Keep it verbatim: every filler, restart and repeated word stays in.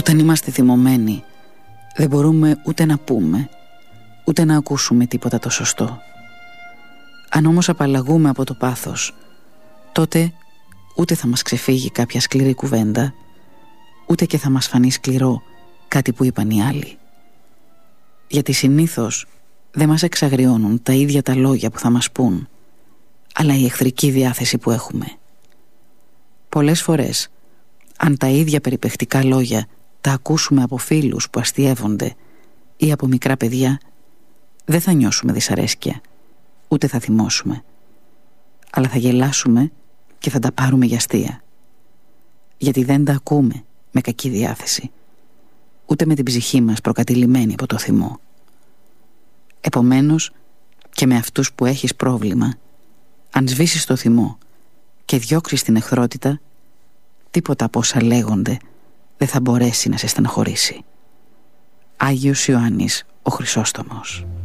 Όταν είμαστε θυμωμένοι, δεν μπορούμε ούτε να πούμε, ούτε να ακούσουμε τίποτα το σωστό. Αν όμως απαλλαγούμε από το πάθος, τότε ούτε θα μας ξεφύγει κάποια σκληρή κουβέντα, ούτε και θα μας φανεί σκληρό κάτι που είπαν οι άλλοι. Γιατί συνήθως δεν μας εξαγριώνουν τα ίδια τα λόγια που θα μας πούν, αλλά η εχθρική διάθεση που έχουμε. Πολλές φορές, αν τα ίδια περιπαιχτικά λόγια τα ακούσουμε από φίλους που αστιεύονται ή από μικρά παιδιά, δεν θα νιώσουμε δυσαρέσκεια, ούτε θα θυμώσουμε, αλλά θα γελάσουμε και θα τα πάρουμε για αστεία. Γιατί δεν τα ακούμε με κακή διάθεση, ούτε με την ψυχή μας προκατηλημένη από το θυμό. Επομένως, και με αυτούς που έχεις πρόβλημα, αν σβήσεις το θυμό και διώξεις την εχθρότητα, τίποτα από όσα λέγονται δεν θα μπορέσει να σε στεναχωρήσει. Άγιος Ιωάννης ο Χρυσόστομος.